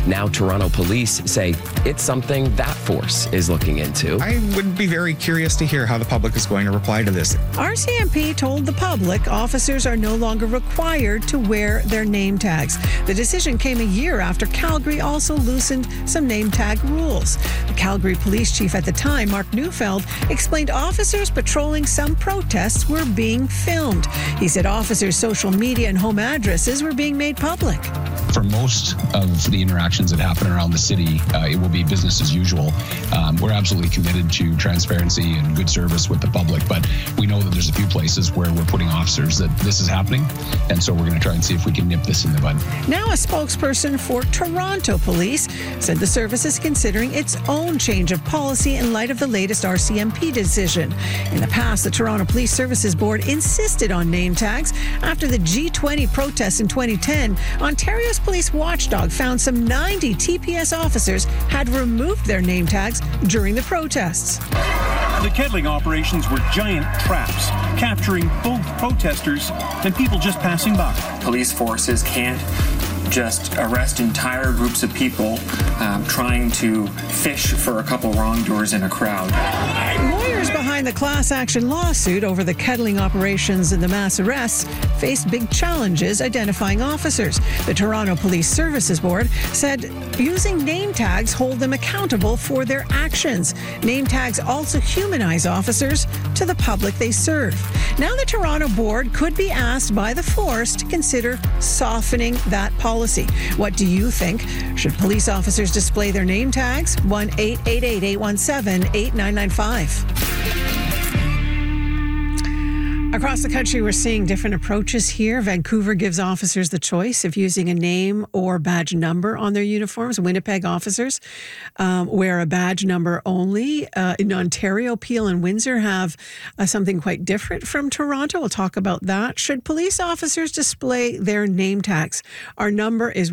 Now Toronto police say it's something that force is looking into. I would be very curious to hear how the public is going to reply to this. RCMP told the public officers are no longer required to wear their name tags. The decision came a year after Calgary also loosened some name tag rules. The Calgary police chief at the time, Mark Neufeld, explained officers patrolling some protests were being filmed. He said officers' social media and home addresses were being made public. For most of the interactions that happen around the city, it will be business as usual. We're absolutely committed to transparency and good service with the public, but we know that there's a few places where we're putting officers that this is happening, and so we're going to try and see if we can nip this in the bud. Now a spokesperson for Toronto Police said the service is considering its own change of policy in light of the latest RCMP decision. In the past, the Toronto Police Services Board insisted on name tags. After the G20 protests in 2010, Ontario's police watchdog found some 90 TPS officers had removed their name tags during the protests. The kettling operations were giant traps, capturing both protesters and people just passing by. Police forces can't just arrest entire groups of people trying to fish for a couple wrongdoers in a crowd. Lawyers behind the class action lawsuit over the kettling operations and the mass arrests faced big challenges identifying officers. The Toronto Police Services Board said using name tags hold them accountable for their actions. Name tags also humanize officers to the public they serve. Now the Toronto Board could be asked by the force to consider softening that policy. What do you think? Should police officers display their name tags? 1-888-817-8995. Across the country, we're seeing different approaches here. Vancouver gives officers the choice of using a name or badge number on their uniforms. Winnipeg officers wear a badge number only. In Ontario, Peel and Windsor have something quite different from Toronto. We'll talk about that. Should police officers display their name tags? Our number is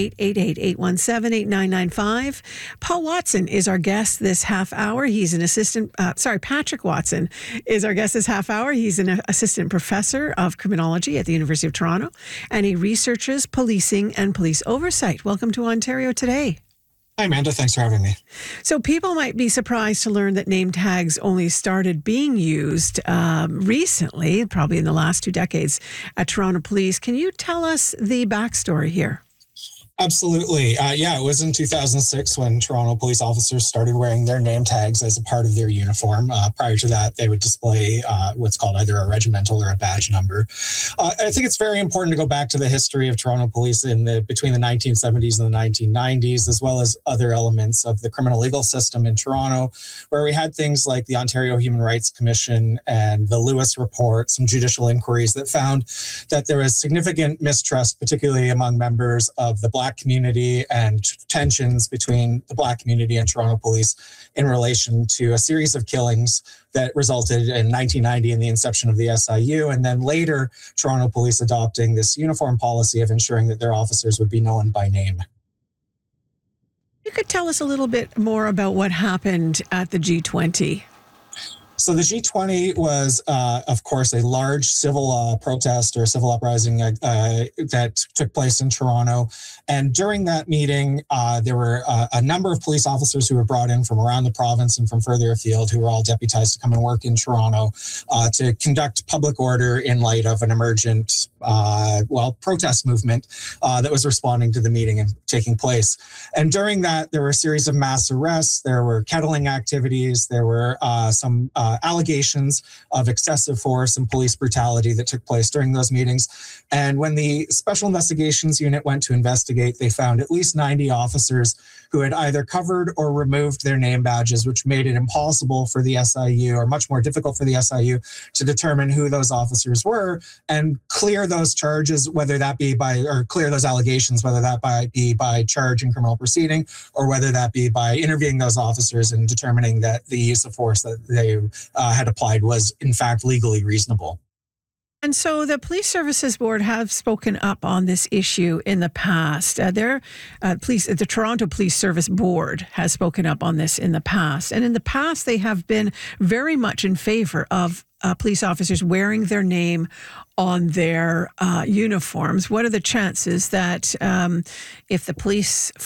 1-888-817-8995. Paul Watson is our guest this half hour. He's an Patrick Watson is our guest this half hour. He's an assistant professor of criminology at the University of Toronto, and he researches policing and police oversight. Welcome to Ontario Today. Hi, Amanda. Thanks for having me. So people might be surprised to learn that name tags only started being used recently, probably in the last 2 decades at Toronto Police. Can you tell us the backstory here? Absolutely. It was in 2006 when Toronto police officers started wearing their name tags as a part of their uniform. Prior to that, they would display what's called either a regimental or a badge number. I think it's very important to go back to the history of Toronto police between the 1970s and the 1990s, as well as other elements of the criminal legal system in Toronto, where we had things like the Ontario Human Rights Commission and the Lewis Report, some judicial inquiries that found that there was significant mistrust, particularly among members of the Black community, and tensions between the Black community and Toronto police in relation to a series of killings that resulted in 1990 in the inception of the SIU, and then later Toronto police adopting this uniform policy of ensuring that their officers would be known by name. You could tell us a little bit more about what happened at the G20. So the G20 was, of course, a large civil protest or civil uprising that took place in Toronto. And during that meeting, there were a number of police officers who were brought in from around the province and from further afield who were all deputized to come and work in Toronto to conduct public order in light of an emergent, protest movement that was responding to the meeting and taking place. And during that, there were a series of mass arrests. There were kettling activities. There were some allegations of excessive force and police brutality that took place during those meetings. And when the Special Investigations Unit went to investigate, they found at least 90 officers who had either covered or removed their name badges, which made it impossible for the SIU, or much more difficult for the SIU, to determine who those officers were and clear those charges, clear those allegations, whether that be by charge in criminal proceeding, or whether that be by interviewing those officers and determining that the use of force that they had applied was in fact legally reasonable. And so the Police Services Board have spoken up on this issue in the past. The Toronto Police Service Board has spoken up on this in the past. And in the past, they have been very much in favor of police officers wearing their name on their uniforms. What are the chances that if the police